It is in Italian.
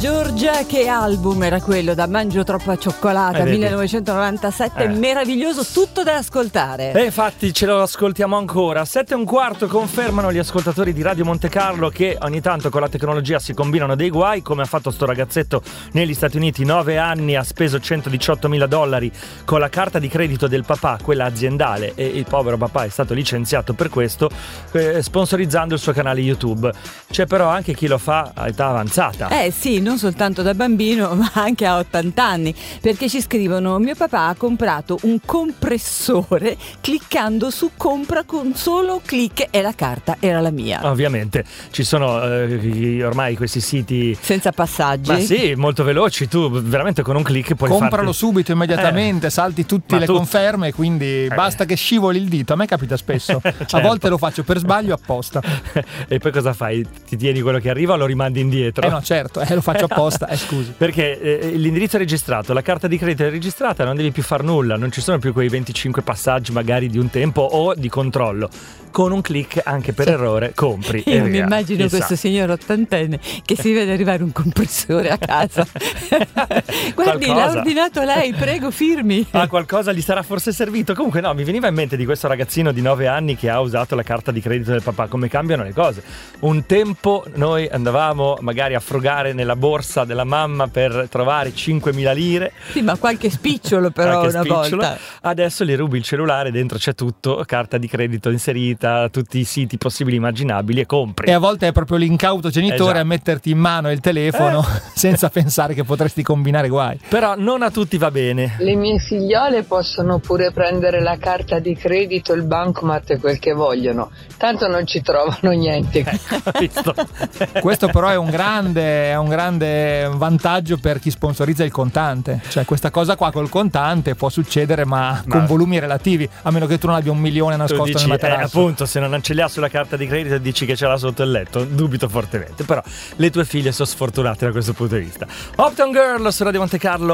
Giorgia, che album era quello da Mangio troppa cioccolata, 1997, meraviglioso, tutto da ascoltare. E infatti ce lo ascoltiamo ancora. 7:15 confermano gli ascoltatori di Radio Monte Carlo che ogni tanto con la tecnologia si combinano dei guai, come ha fatto sto ragazzetto negli Stati Uniti, 9 anni, ha speso $118.000 con la carta di credito del papà, quella aziendale, e il povero papà è stato licenziato per questo, sponsorizzando il suo canale YouTube. C'è però anche chi lo fa a età avanzata. Sì, non soltanto da bambino, ma anche a 80 anni, perché ci scrivono: mio papà ha comprato un compressore cliccando su compra con solo click e la carta era la mia. Ovviamente ci sono ormai questi siti senza passaggi, ma sì, molto veloci, tu veramente con un click puoi compralo subito, immediatamente, salti tutte le conferme, quindi basta che scivoli il dito. A me capita spesso, certo. A volte lo faccio per sbaglio apposta. E poi cosa fai? Ti tieni quello che arriva o lo rimandi indietro? No, certo, lo faccio apposta, scusi. Perché l'indirizzo è registrato, la carta di credito è registrata, non devi più far nulla, non ci sono più quei 25 passaggi magari di un tempo o di controllo. Con un click, anche per errore, compri. Io mi immagino questo signore ottantenne che si vede arrivare un compressore a casa. Guardi, l'ha ordinato lei, prego firmi. Qualcosa gli sarà forse servito. Comunque no, mi veniva in mente di questo ragazzino di 9 anni che ha usato la carta di credito del papà. Come cambiano le cose. Un tempo noi andavamo magari a frugare nella borsa della mamma per trovare 5.000 lire. Sì, ma qualche spicciolo però volta. Adesso gli rubi il cellulare, dentro c'è tutto, carta di credito inserita, tutti i siti possibili immaginabili, e compri. E a volte è proprio l'incauto genitore a metterti in mano il telefono senza pensare che potresti combinare guai. Però non a tutti va bene. Le mie figliole possono pure prendere la carta di credito, il bancomat e quel che vogliono, tanto non ci trovano niente. Visto? Questo però è un grande vantaggio per chi sponsorizza il contante, cioè questa cosa qua col contante può succedere ma con volumi relativi, a meno che tu non abbia 1 milione nascosto nel materasso. Appunto, se non ce li ha sulla carta di credito e dici che ce l'ha sotto il letto, dubito fortemente. Però le tue figlie sono sfortunate da questo punto di vista. Uptown Girl su Radio Monte Carlo.